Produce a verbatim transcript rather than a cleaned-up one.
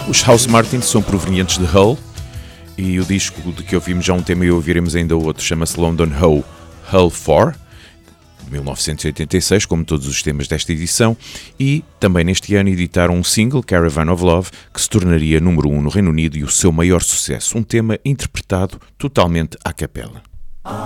Os House Martins são provenientes de Hull e o disco de que ouvimos já um tema e ouviremos ainda outro chama-se London Ho, Hull quatro, de mil novecentos e oitenta e seis, como todos os temas desta edição, e também neste ano editaram um single, Caravan of Love, que se tornaria número um no Reino Unido e o seu maior sucesso, um tema interpretado totalmente à capela.